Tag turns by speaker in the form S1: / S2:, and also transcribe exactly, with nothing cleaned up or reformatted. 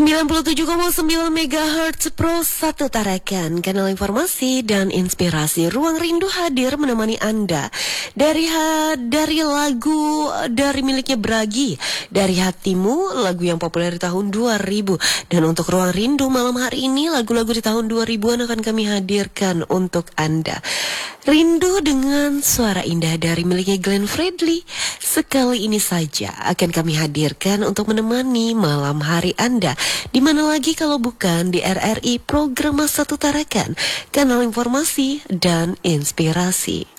S1: sembilan puluh tujuh koma sembilan megahertz Pro satu Tarakan, kanal informasi dan inspirasi. Ruang Rindu hadir menemani Anda dari ha, dari lagu dari miliknya Bragi, Dari Hatimu, lagu yang populer di tahun dua ribu. Dan untuk Ruang Rindu malam hari ini, lagu-lagu di tahun dua ribuan akan kami hadirkan untuk Anda. Rindu dengan suara indah dari miliknya Glenn Fredly, sekali ini saja akan kami hadirkan untuk menemani malam hari Anda. Di mana lagi kalau bukan di R R I Program Satu Tarakan, kanal informasi dan inspirasi.